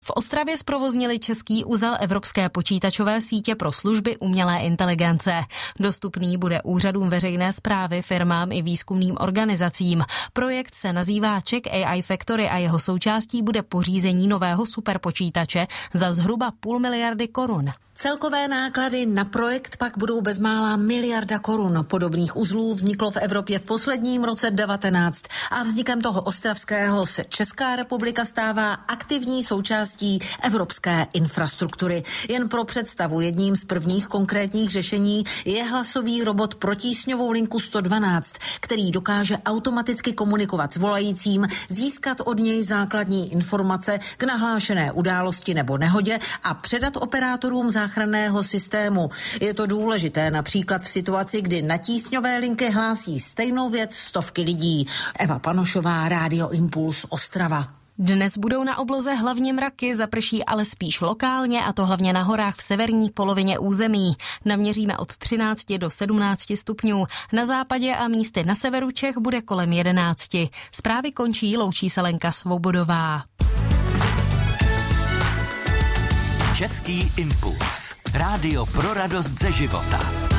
V Ostravě zprovoznili český uzel evropské počítačové sítě pro služby umělé inteligence. Dostupný bude úřadům veřejné správy, firmám i výzkumným organizacím. Projekt se nazývá Czech AI Factory a jeho součástí bude pořízení nového superpočítače za zhruba 500 miliardy korun. Celkové náklady na projekt pak budou bezmála 1 miliarda korun. Podobných uzlů vzniklo v Evropě v posledním roce 19 a vznikem toho ostravského se Česká republika stává aktivní součástí evropské infrastruktury. Jen pro představu, jedním z prvních konkrétních řešení je hlasový robot pro tísňovou linku 112, který dokáže automaticky komunikovat s volajícím, získat od něj základní informace k nahlášené události nebo nehodě a předat operátorům záchranného systému. Je to důležité například v situaci, kdy na tísňové linky hlásí stejnou věc stovky lidí. Eva Panošová, Rádio Impuls, Ostrava. Dnes budou na obloze hlavně mraky, zaprší ale spíš lokálně, a to hlavně na horách v severní polovině území. Naměříme od 13 do 17 stupňů. Na západě a místy na severu Čech bude kolem 11. Zprávy končí, loučí se Lenka Svobodová. Český impuls. Rádio pro radost ze života.